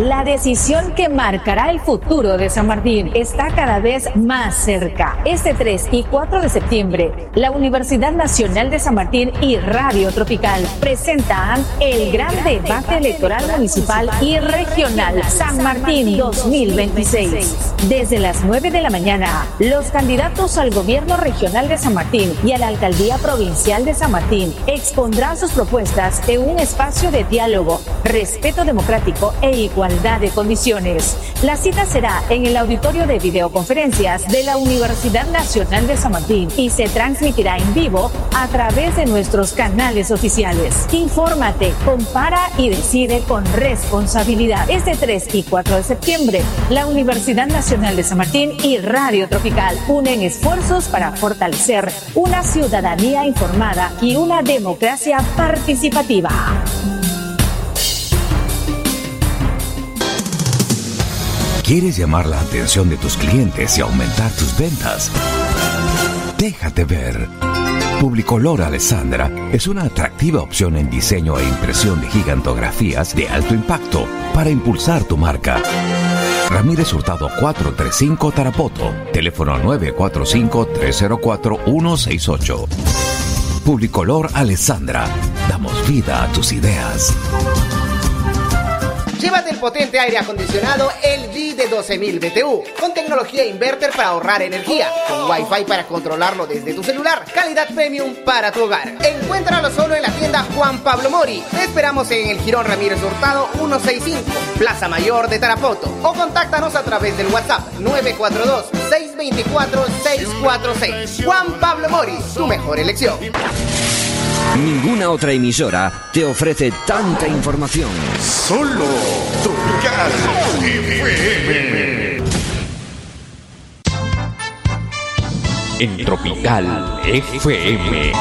La decisión que marcará el futuro de San Martín está cada vez más cerca. Este 3 y 4 de septiembre, la Universidad Nacional de San Martín y Radio Tropical presentan el gran debate electoral municipal y regional San Martín 2026. Desde las 9 de la mañana, los candidatos al gobierno regional de San Martín y a la alcaldía provincial de San Martín expondrán sus propuestas en un espacio de diálogo, respeto democrático e igualdad de condiciones. La cita será en el auditorio de videoconferencias de la Universidad Nacional de San Martín y se transmitirá en vivo a través de nuestros canales oficiales. Infórmate, compara y decide con responsabilidad. Este 3 y 4 de septiembre, la Universidad Nacional de San Martín y Radio Tropical unen esfuerzos para fortalecer una ciudadanía informada y una democracia participativa. ¿Quieres llamar la atención de tus clientes y aumentar tus ventas? Déjate ver. Publicolor Alessandra es una atractiva opción en diseño e impresión de gigantografías de alto impacto para impulsar tu marca. Ramírez Hurtado 435 Tarapoto, teléfono 945-304-168. Publicolor Alessandra, damos vida a tus ideas. Llévate el potente aire acondicionado LG de 12.000 BTU, con tecnología inverter para ahorrar energía, con Wi-Fi para controlarlo desde tu celular, calidad premium para tu hogar. Encuéntralo solo en la tienda Juan Pablo Mori. Te esperamos en el Jirón Ramírez Hurtado 165, Plaza Mayor de Tarapoto, o contáctanos a través del WhatsApp 942-624-646. Juan Pablo Mori, tu mejor elección. Ninguna otra emisora te ofrece tanta información. Solo Tropical FM. En Tropical FM.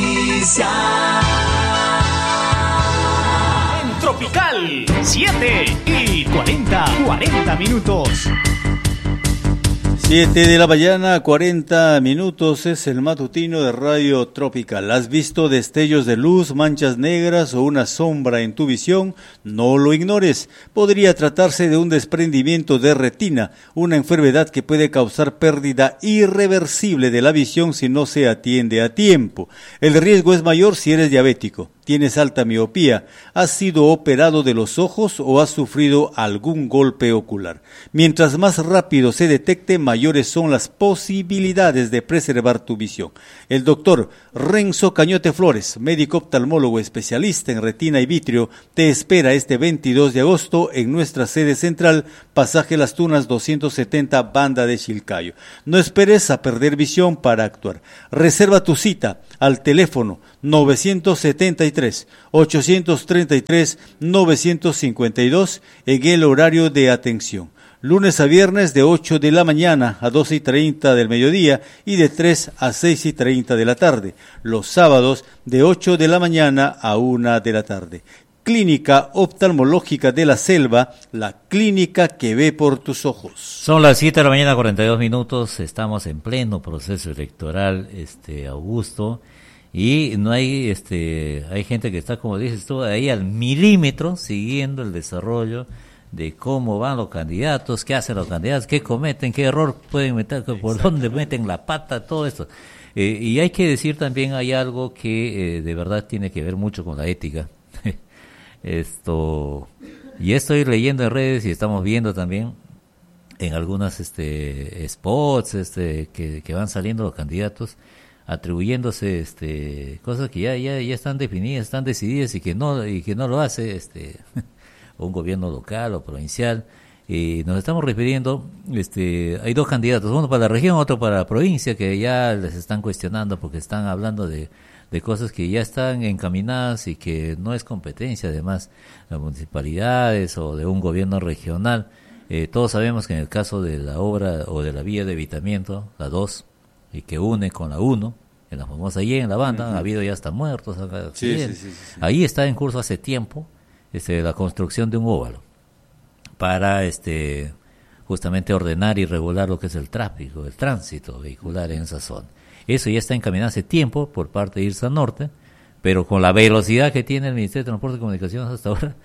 En Tropical 7 y 40 minutos. 7 de la mañana, 40 minutos, es el matutino de Radio Tropical. ¿Has visto destellos de luz, manchas negras o una sombra en tu visión? No lo ignores. Podría tratarse de un desprendimiento de retina, una enfermedad que puede causar pérdida irreversible de la visión si no se atiende a tiempo. El riesgo es mayor si eres diabético, tienes alta miopía, has sido operado de los ojos o has sufrido algún golpe ocular. Mientras más rápido se detecte, mayores son las posibilidades de preservar tu visión. El doctor Renzo Cañote Flores, médico oftalmólogo especialista en retina y vitrio, te espera este 22 de agosto en nuestra sede central, Pasaje Las Tunas 270, Banda de Chilcayo. No esperes a perder visión para actuar. Reserva tu cita al teléfono 973-833-952 en el horario de atención. Lunes a viernes de 8 de la mañana a 12:30 del mediodía y de 3 a 6:30 de la tarde. Los sábados de 8 de la mañana a 1 de la tarde. Clínica Oftalmológica de la Selva, la clínica que ve por tus ojos. Son las 7 de la mañana, 42 minutos. Estamos en pleno proceso electoral, Augusto. Y no hay, hay gente que está, como dices tú, ahí al milímetro siguiendo el desarrollo de cómo van los candidatos, qué hacen los candidatos, qué cometen, qué error pueden meter, por dónde meten la pata, todo esto. Y hay que decir también, hay algo que de verdad tiene que ver mucho con la ética. Y estoy leyendo en redes y estamos viendo también en algunas spots que van saliendo los candidatos, atribuyéndose cosas que ya están definidas, están decididas y que no lo hace un gobierno local o provincial. Y nos estamos refiriendo, hay dos candidatos, uno para la región, otro para la provincia, que ya les están cuestionando porque están hablando de cosas que ya están encaminadas y que no es competencia, además, de las municipalidades o de un gobierno regional. Todos sabemos que en el caso de la obra o de la vía de evitamiento, la 2, y que une con la 1, en la famosa Y en la banda, ha habido ya hasta muertos, sí. Ahí está en curso hace tiempo la construcción de un óvalo para justamente ordenar y regular lo que es el tráfico, el tránsito vehicular en esa zona. Eso ya está encaminado hace tiempo por parte de IRSA Norte, pero con la velocidad que tiene el Ministerio de Transporte y Comunicaciones hasta ahora,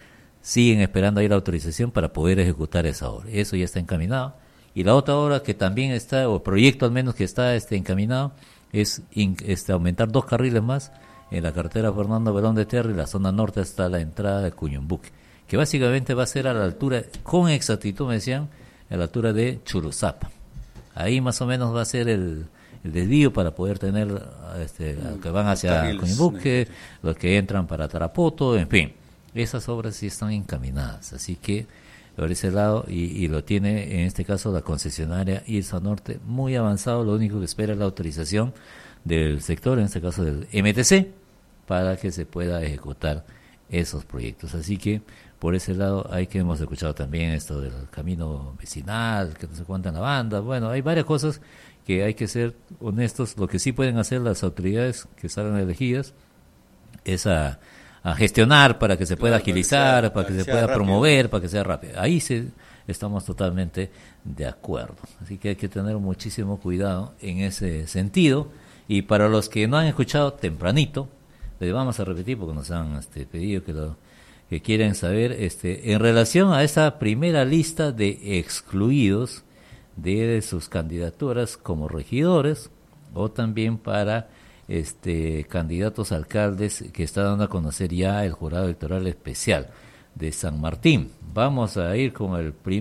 siguen esperando ahí la autorización para poder ejecutar esa obra. Eso ya está encaminado. Y la otra obra que también está, o proyecto al menos que está encaminado, es aumentar 2 carriles más en la carretera Fernando Belón de Terry, la zona norte hasta la entrada de Cuyumbuque, que básicamente va a ser a la altura, con exactitud me decían, a la altura de Churuzapa. Ahí más o menos va a ser el desvío para poder tener los que van hacia Cuyumbuque, los que entran para Tarapoto, en fin. Esas obras sí están encaminadas, así que por ese lado, y lo tiene en este caso la concesionaria IRSA Norte muy avanzado. Lo único que espera es la autorización del sector, en este caso del MTC, para que se pueda ejecutar esos proyectos. Así que por ese lado hay que hemos escuchado también esto del camino vecinal, que no se cuenta en la banda. Bueno, hay varias cosas que hay que ser honestos. Lo que sí pueden hacer las autoridades que salgan elegidas es a gestionar para que se pueda agilizar, para que se pueda promover, para que sea rápido. Ahí estamos totalmente de acuerdo. Así que hay que tener muchísimo cuidado en ese sentido. Y para los que no han escuchado tempranito, les vamos a repetir porque nos han pedido que quieren saber en relación a esa primera lista de excluidos de sus candidaturas como regidores, o también para candidatos a alcaldes que está dando a conocer ya el jurado electoral especial de San Martín. Vamos a ir con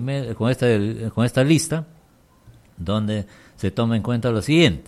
esta lista, donde se toma en cuenta lo siguiente: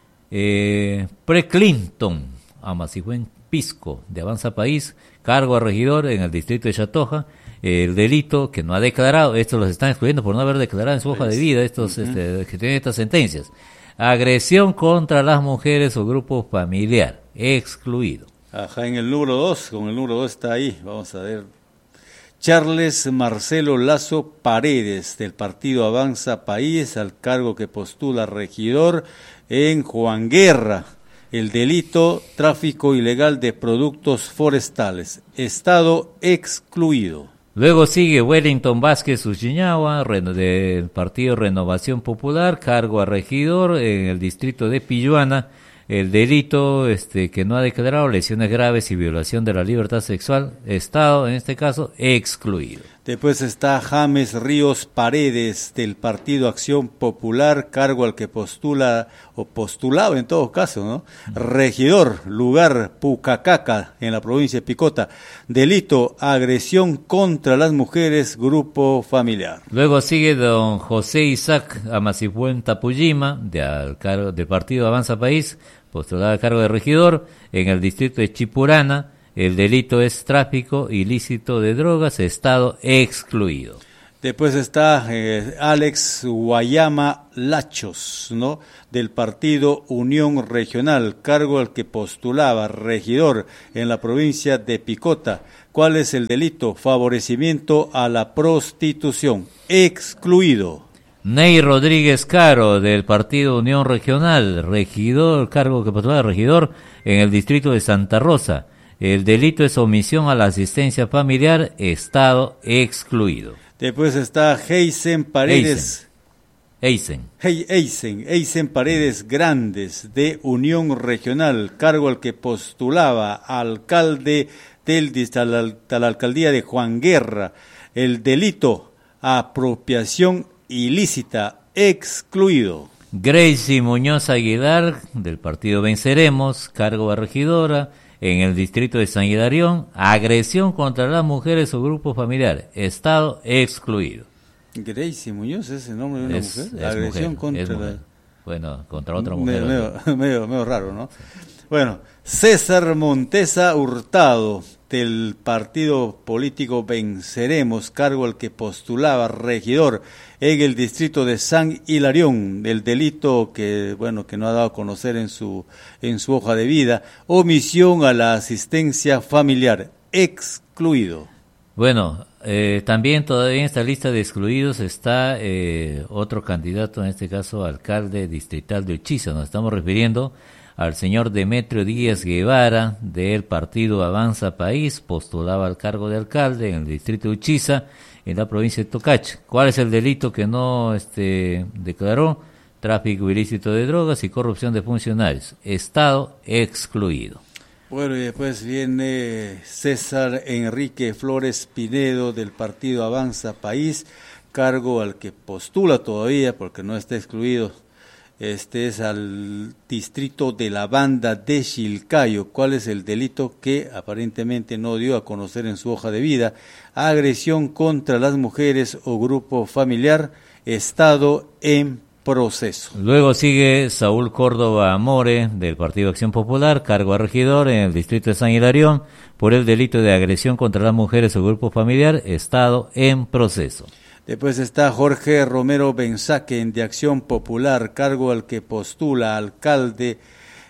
Pre-Clinton, Amasihuen Pisco, de Avanza País, cargo a regidor en el distrito de Chatoja. El delito que no ha declarado, estos los están excluyendo por no haber declarado en su hoja de vida, estos que tienen estas sentencias. Agresión contra las mujeres o grupo familiar, excluido. Ajá, en el número 2, con el número 2 está ahí, vamos a ver. Charles Marcelo Lazo Paredes, del partido Avanza País, al cargo que postula regidor en Juan Guerra. El delito, tráfico ilegal de productos forestales, estado excluido. Luego sigue Wellington Vázquez Uchiñagua, del partido Renovación Popular, cargo a regidor en el distrito de Pilluana. El delito que no ha declarado, lesiones graves y violación de la libertad sexual, estado, en este caso, excluido. Después está James Ríos Paredes, del partido Acción Popular, cargo al que postula, o postulado en todo caso, ¿no? Regidor, lugar Pucacaca, en la provincia de Picota. Delito, agresión contra las mujeres, grupo familiar. Luego sigue don José Isaac Amasihuen Tapuyima, del partido Avanza País, postulado a cargo de regidor en el distrito de Chipurana. El delito es tráfico ilícito de drogas, estado excluido. Después está Alex Guayama Lachos, ¿no? Del partido Unión Regional, cargo al que postulaba regidor en la provincia de Picota. ¿Cuál es el delito? Favorecimiento a la prostitución, excluido. Ney Rodríguez Caro, del partido Unión Regional, regidor, cargo que postulaba regidor en el distrito de Santa Rosa. El delito es omisión a la asistencia familiar, estado excluido. Después está Heisen Paredes. Heisen Paredes Grandes, de Unión Regional, cargo al que postulaba alcalde a la alcaldía de Juan Guerra. El delito, apropiación ilícita, excluido. Gracie Muñoz Aguilar, del partido Venceremos, cargo a regidora en el distrito de San Hilarión, agresión contra las mujeres o grupos familiares, estado excluido. Gracie Muñoz es el nombre de una mujer. Agresión mujer, contra bueno, contra otra mujer. Medio raro, ¿no? Bueno, César Montesa Hurtado, del partido político Venceremos, cargo al que postulaba regidor en el distrito de San Hilarión. El delito que no ha dado a conocer en su hoja de vida, omisión a la asistencia familiar, excluido. Bueno, también todavía en esta lista de excluidos está otro candidato, en este caso alcalde distrital de Uchiza. Nos estamos refiriendo al señor Demetrio Díaz Guevara, del partido Avanza País, postulaba al cargo de alcalde en el distrito de Uchiza, en la provincia de Tocache. ¿Cuál es el delito que no declaró? Tráfico ilícito de drogas y corrupción de funcionarios, estado excluido. Bueno, y después viene César Enrique Flores Pinedo del partido Avanza País, cargo al que postula todavía porque no está excluido. Este es al distrito de la Banda de Chilcayo. ¿Cuál es el delito que aparentemente no dio a conocer en su hoja de vida? Agresión contra las mujeres o grupo familiar, estado en proceso. Luego sigue Saúl Córdoba More del Partido Acción Popular, cargo a regidor en el distrito de San Hilarión por el delito de agresión contra las mujeres o grupo familiar, estado en proceso. Después está Jorge Romero Benzaquén de Acción Popular, cargo al que postula alcalde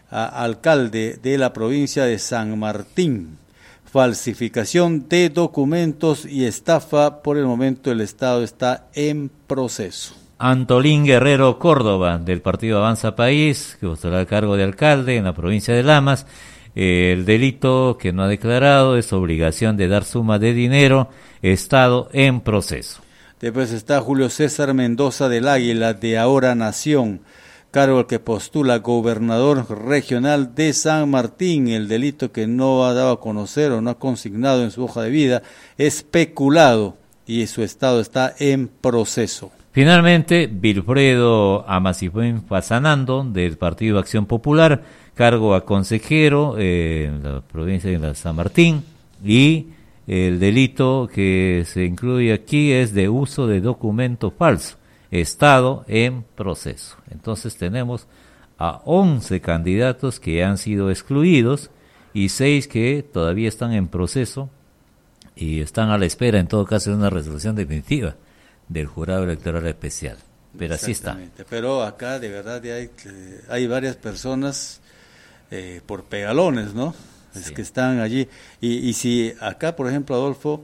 de la provincia de San Martín. Falsificación de documentos y estafa. Por el momento el Estado está en proceso. Antolín Guerrero Córdoba del partido Avanza País, que postula el cargo de alcalde en la provincia de Lamas. El delito que no ha declarado es obligación de dar suma de dinero, estado en proceso. Después está Julio César Mendoza del Águila de Ahora Nación, cargo al que postula gobernador regional de San Martín. El delito que no ha dado a conocer o no ha consignado en su hoja de vida es peculado y su estado está en proceso. Finalmente, Wilfredo Amasifuen Fasanando del Partido Acción Popular, cargo a consejero en la provincia de San Martín, y el delito que se incluye aquí es de uso de documento falso, estado en proceso. Entonces tenemos a 11 candidatos que han sido excluidos y 6 que todavía están en proceso y están a la espera, en todo caso, de una resolución definitiva del jurado electoral especial. Pero así está. Pero acá de verdad hay varias personas por pegalones, ¿no? Es que están allí. Y si acá, por ejemplo, Adolfo,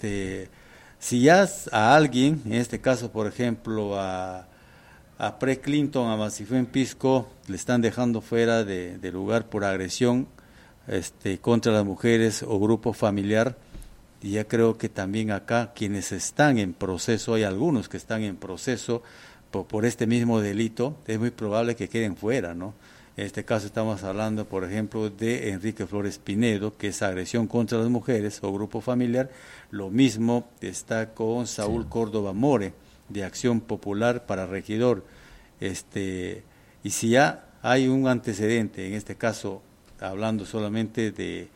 si ya a alguien, en este caso, por ejemplo, a Pre-Clinton, a Masifuen Pisco, le están dejando fuera de lugar por agresión contra las mujeres o grupo familiar, y ya creo que también acá quienes están en proceso, hay algunos que están en proceso por este mismo delito, es muy probable que queden fuera, ¿no? En este caso estamos hablando, por ejemplo, de Enrique Flores Pinedo, que es agresión contra las mujeres o grupo familiar. Lo mismo está con Saúl Córdoba More, de Acción Popular para regidor. Y si ya hay un antecedente, en este caso, hablando solamente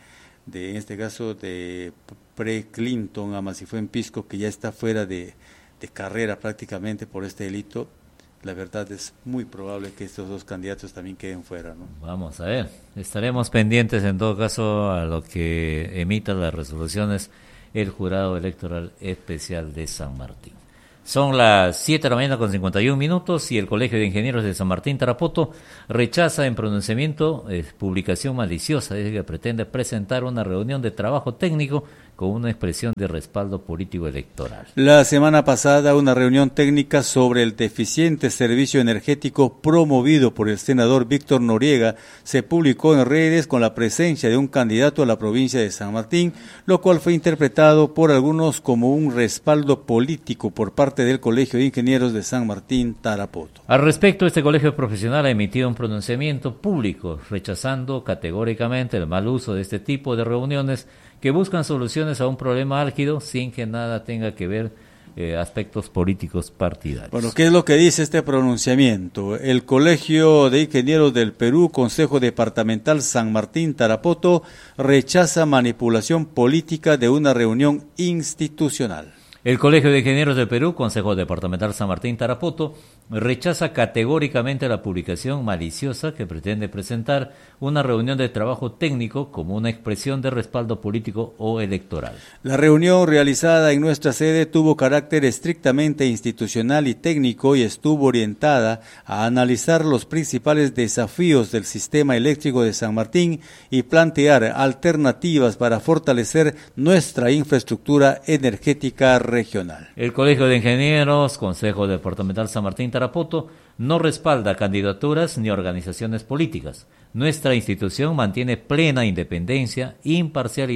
en este caso de Pre-Clinton a Masifuen Pisco, que ya está fuera de carrera prácticamente por este delito, la verdad es muy probable que estos dos candidatos también queden fuera, ¿no? Vamos a ver, estaremos pendientes en todo caso a lo que emita las resoluciones el Jurado Electoral Especial de San Martín. Son las 7 de la mañana con 51 minutos y el Colegio de Ingenieros de San Martín Tarapoto rechaza en pronunciamiento publicación maliciosa, dice que pretende presentar una reunión de trabajo técnico con una expresión de respaldo político electoral. La semana pasada, una reunión técnica sobre el deficiente servicio energético promovido por el senador Víctor Noriega se publicó en redes con la presencia de un candidato a la provincia de San Martín, lo cual fue interpretado por algunos como un respaldo político por parte del Colegio de Ingenieros de San Martín Tarapoto. Al respecto, este colegio profesional ha emitido un pronunciamiento público rechazando categóricamente el mal uso de este tipo de reuniones que buscan soluciones a un problema álgido sin que nada tenga que ver aspectos políticos partidarios. Bueno, ¿qué es lo que dice este pronunciamiento? El Colegio de Ingenieros del Perú, Consejo Departamental San Martín Tarapoto, rechaza manipulación política de una reunión institucional. El Colegio de Ingenieros del Perú, Consejo Departamental San Martín Tarapoto, rechaza categóricamente la publicación maliciosa que pretende presentar una reunión de trabajo técnico como una expresión de respaldo político o electoral. La reunión realizada en nuestra sede tuvo carácter estrictamente institucional y técnico y estuvo orientada a analizar los principales desafíos del sistema eléctrico de San Martín y plantear alternativas para fortalecer nuestra infraestructura energética regional. El Colegio de Ingenieros, Consejo Departamental San Martín Tarapoto, no respalda candidaturas ni organizaciones políticas. Nuestra institución mantiene plena independencia, imparcialidad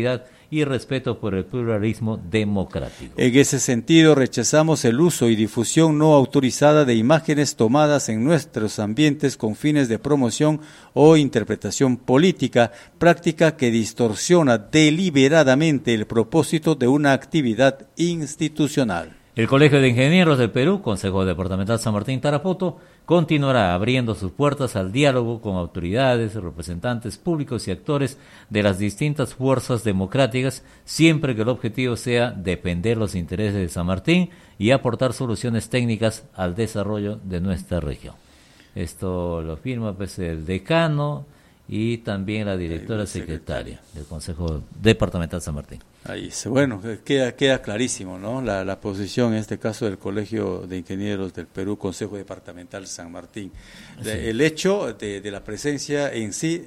y respeto por el pluralismo democrático. En ese sentido, rechazamos el uso y difusión no autorizada de imágenes tomadas en nuestros ambientes con fines de promoción o interpretación política, práctica que distorsiona deliberadamente el propósito de una actividad institucional. El Colegio de Ingenieros del Perú, Consejo Departamental San Martín Tarapoto, continuará abriendo sus puertas al diálogo con autoridades, representantes públicos y actores de las distintas fuerzas democráticas, siempre que el objetivo sea defender los intereses de San Martín y aportar soluciones técnicas al desarrollo de nuestra región. Esto lo firma pues el decano y también la directora secretaria del Consejo Departamental San Martín. Ahí es. Bueno, queda clarísimo, ¿no? La posición en este caso del Colegio de Ingenieros del Perú, Consejo Departamental San Martín. Sí. El hecho de la presencia en sí,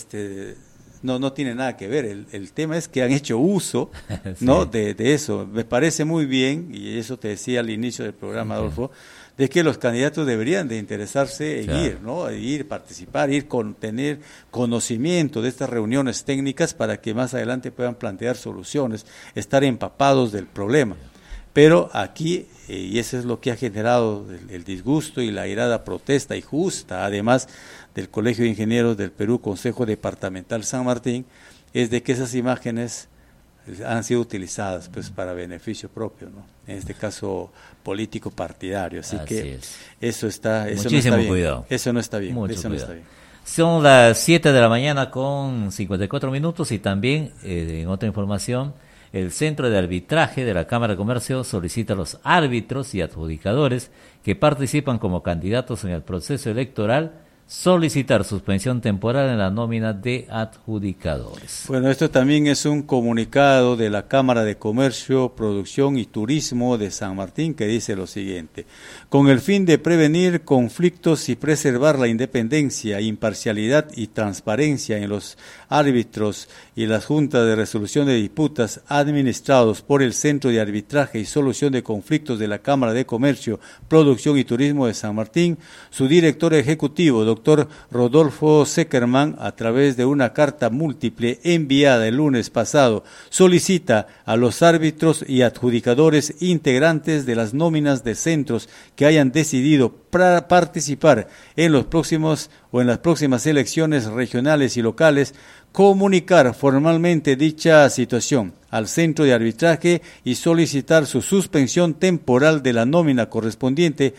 no tiene nada que ver. El tema es que han hecho uso, sí, ¿no? de eso. Me parece muy bien, y eso te decía al inicio del programa, Adolfo, de que los candidatos deberían de interesarse en ir, ¿no? Ir, participar, tener conocimiento de estas reuniones técnicas para que más adelante puedan plantear soluciones, estar empapados del problema. Pero aquí, y eso es lo que ha generado el disgusto y la airada protesta y justa, además del Colegio de Ingenieros del Perú, Consejo Departamental San Martín, es de que esas imágenes han sido utilizadas pues para beneficio propio, ¿no? En este caso político partidario, así que es. Eso no está bien. Cuidado. Eso no está bien. Mucho eso cuidado. No está bien. Son las 7 de la mañana con 54 minutos y también en otra información, el Centro de Arbitraje de la Cámara de Comercio solicita a los árbitros y adjudicadores que participan como candidatos en el proceso electoral solicitar suspensión temporal en la nómina de adjudicadores. Bueno, esto también es un comunicado de la Cámara de Comercio, Producción y Turismo de San Martín que dice lo siguiente: con el fin de prevenir conflictos y preservar la independencia, imparcialidad y transparencia en los árbitros y las juntas de resolución de disputas administrados por el Centro de Arbitraje y Solución de Conflictos de la Cámara de Comercio, Producción y Turismo de San Martín, su director ejecutivo, doctor Rodolfo Seckerman, a través de una carta múltiple enviada el lunes pasado, solicita a los árbitros y adjudicadores integrantes de las nóminas de centros que hayan decidido participar en los próximos o en las próximas elecciones regionales y locales, comunicar formalmente dicha situación al centro de arbitraje y solicitar su suspensión temporal de la nómina correspondiente,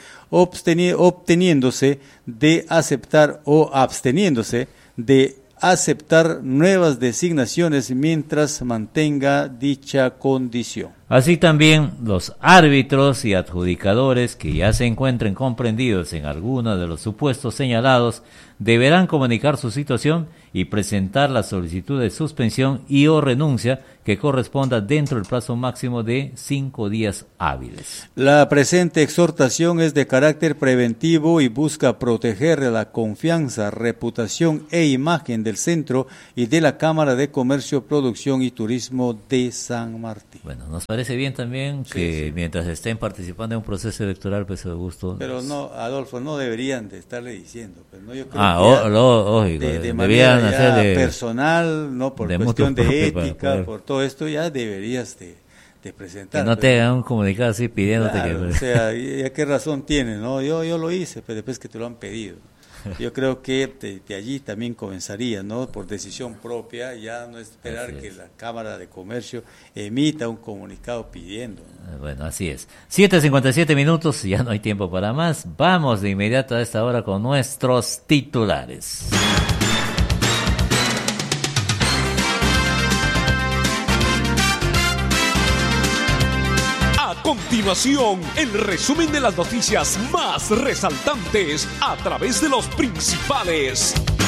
obteniéndose de aceptar o absteniéndose de aceptar nuevas designaciones mientras mantenga dicha condición. Así también los árbitros y adjudicadores que ya se encuentren comprendidos en alguno de los supuestos señalados deberán comunicar su situación y presentar la solicitud de suspensión y o renuncia que corresponda dentro del plazo máximo de 5 días hábiles. La presente exhortación es de carácter preventivo y busca proteger la confianza, reputación e imagen del centro y de la Cámara de Comercio, Producción y Turismo de San Martín. Bueno, nos parece bien también que mientras estén participando en un proceso electoral, pues de gusto. Pero no, Adolfo, no deberían de estarle diciendo. Pues, no, yo creo lógico. De manera ya personal, no por cuestión de ética, por todo esto ya deberías de presentar. Que no te hagan un comunicado así pidiéndote claro, que... O sea, ¿ya qué razón tienes? ¿No? Yo lo hice, pero después que te lo han pedido. Yo creo que de allí también comenzaría, ¿no? Por decisión propia, ya no esperar que la Cámara de Comercio emita un comunicado pidiendo, ¿no? Bueno, así es. 7:57 minutos, ya no hay tiempo para más. Vamos de inmediato a esta hora con nuestros titulares. A continuación, el resumen de las noticias más resaltantes a través de los principales